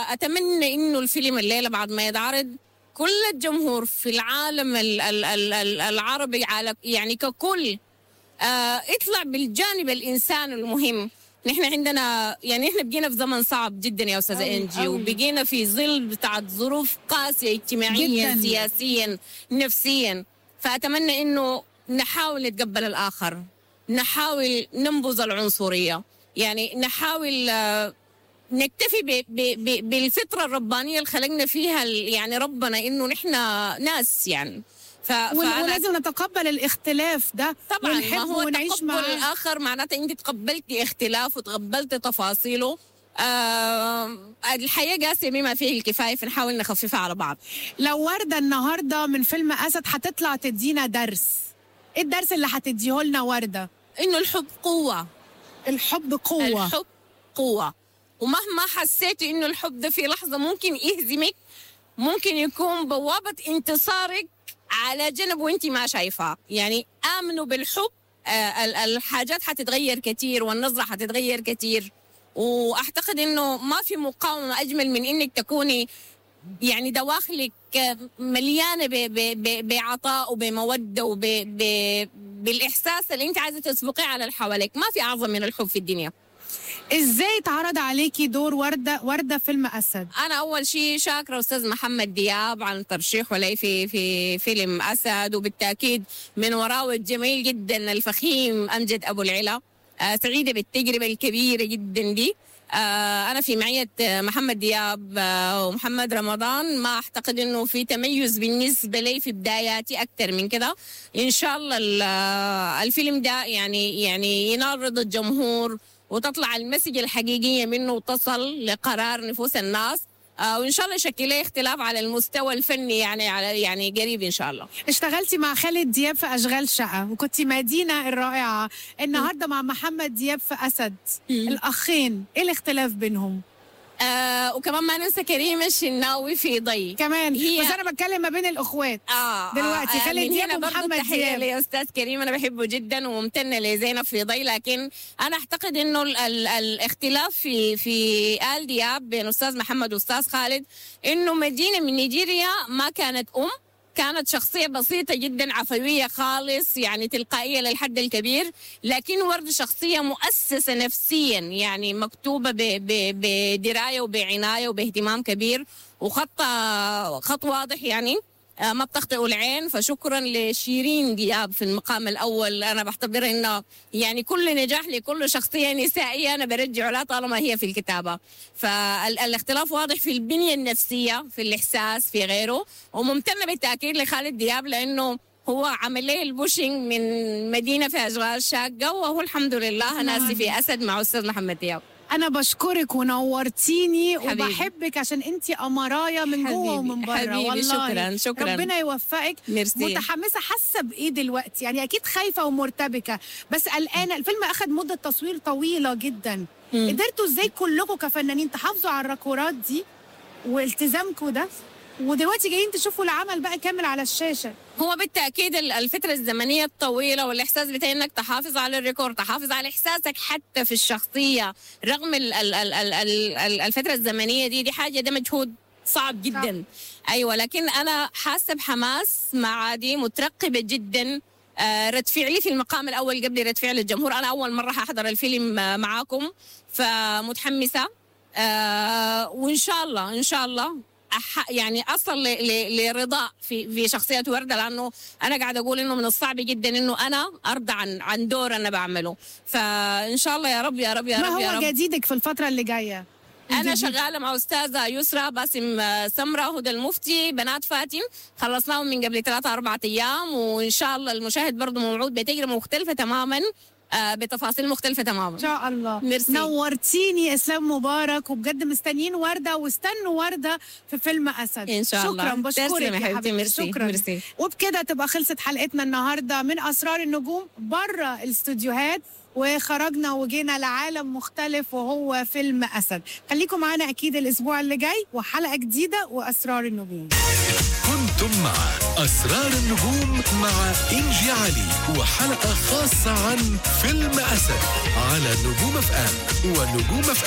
فأتمنى إنه الفيلم الليلة بعد ما يتعرض كل الجمهور في العالم العربي على يعني ككل اطلع بالجانب الإنساني المهم. نحن عندنا يعني احنا بقينا في زمن صعب جدا يا أستاذة إنجي، وبقينا في ظل بتاعت ظروف قاسية اجتماعيا جداً. سياسيا نفسيا. فأتمنى إنه نحاول نتقبل الآخر، نحاول ننبذ العنصرية، يعني نحاول نكتفي بالفطرة الربانية اللي خلقنا فيها يعني ربنا إنه نحن ناس يعني. ولازم نتقبل الاختلاف ده طبعا. ما هو ونعيش مع الآخر معناته أنت تقبلتي اختلاف وتقبلت تفاصيله. الحياة قاسية بما فيه الكفاية، فنحاول نخففها على بعض. لو وردة النهاردة من فيلم أسد هتطلع تدينا درس، إيه الدرس اللي هتديه لنا وردة؟ إنه الحب قوة. الحب قوة. الحب قوة، ومهما حسيتي إنه الحب ده في لحظة ممكن يهزمك، ممكن يكون بوابة انتصارك على جنب وانت ما شايفها. يعني آمنوا بالحب، الحاجات حتتغير كتير والنظرة حتتغير كتير. وأعتقد إنه ما في مقاومة أجمل من إنك تكوني يعني دواخلك مليانة بعطاء وبمودة وبالإحساس اللي انت عايزة تسبقيه على اللي حواليك. ما في أعظم من الحب في الدنيا. ازاي اتعرض عليكي دور وردة فيلم أسد؟ أنا أول شيء شاكرة أستاذ محمد دياب عن ترشيحه لي في فيلم أسد، وبالتأكيد من وراه الجميل جدا الفخيم أمجد أبو العلا. سعيدة بالتجربة الكبيرة جدا دي. أنا في معية محمد دياب ومحمد رمضان، ما أعتقد إنه في تميز بالنسبة لي في بداياتي أكتر من كده. إن شاء الله الفيلم ده يعني ينال رضا الجمهور وتطلع المسج الحقيقية منه وتصل لقرار نفوس الناس. وإن شاء الله يشكل لي اختلاف على المستوى الفني يعني قريب إن شاء الله. اشتغلتي مع خالد دياب في أشغال شقة، وكنتي مدينة الرائعة. النهاردة مع محمد دياب في أسد. الأخين إيه الاختلاف بينهم؟ وكمان ما ننسى كريم الشناوي في ضي كمان. بس أنا بتكلم ما بين الأخوات دلوقتي. خالد دياب ومحمد دياب. يا أستاذ كريم أنا بحبه جدا وممتنة لزينب في ضي، لكن أنا أعتقد إنه الاختلاف في آل دياب بين أستاذ محمد وأستاذ خالد إنه مدينة من نيجيريا ما كانت كانت شخصية بسيطة جدا، عفوية خالص، يعني تلقائية للحد الكبير. لكن ورد شخصية مؤسسة نفسيا، يعني مكتوبة بدراية وبعناية وباهتمام كبير، خط واضح يعني ما بتخطئ العين. فشكرا لشيرين دياب في المقام الأول. أنا بعتبر إنه يعني كل نجاح لكل شخصية نسائية أنا برجع لها طالما هي في الكتابة. فالاختلاف واضح في البنية النفسية، في الإحساس، في غيره. وممتنة بالتأكيد لخالد دياب لأنه هو عمل لي البوشنج من مدينة في أشغال شاقة، وهو الحمد لله ناسي في أسد مع أستاذ محمد دياب. أنا بشكرك ونورتيني وبحبك عشان أنتي أمرايا من جوه ومن بره. والله شكرا ربنا يوفقك. ميرسي. متحمسة، حاسة بإيه دلوقتي؟ يعني أكيد خايفة ومرتبكة بس قلقانة. الفيلم أخد مدة تصوير طويلة جدا. قدرتوا إزاي كلكم كفنانين تحافظوا على الركورات دي والتزامكم ده، ودلوقتي جايين تشوفوا العمل بقى كامل على الشاشة؟ هو بالتأكيد الفترة الزمنية الطويلة والإحساس بتاع إنك تحافظ على الريكورد، تحافظ على إحساسك حتى في الشخصية رغم الفترة الزمنية دي حاجة، ده مجهود صعب جدا. أيوة، لكن أنا حاسة بحماس مع دي، مترقبة جدا رد فعلي في المقام الأول قبل رد فعل الجمهور. أنا أول مرة هحضر الفيلم معاكم، فمتحمسة. وإن شاء الله يعني أصل لرضا في شخصية وردة، لأنه أنا قاعدة أقول إنه من الصعب جدا إنه أنا أرضى عن دور أنا بعمله. فإن شاء الله يا رب يا رب يا رب. ما هو جديدك في الفترة اللي جاية؟ أنا شغالة مع أستاذة يسرى باسم سمرة هدى المفتي بنات فاتن، خلصناهم من قبل 3-4 أيام، وإن شاء الله المشاهد برضو موعود بتجربة مختلفة تماما، بتفاصيل مختلفة تماما إن شاء الله. ميرسي. نورتيني إسلام مبارك، وبجد مستنيين وردة واستنوا وردة في فيلم أسد إن شاء الله. شكرا، بشكرك يا حبيبتي. ميرسي. شكرا. ميرسي. وبكده تبقى خلصت حلقتنا النهاردة من أسرار النجوم بره الاستوديوهات، وخرجنا وجينا لعالم مختلف وهو فيلم أسد. خليكم معنا أكيد الأسبوع اللي جاي وحلقة جديدة وأسرار النجوم. كنتم مع أسرار النجوم مع إنجي علي، وحلقة خاصة عن فيلم أسد على نجوم FM ونجوم FM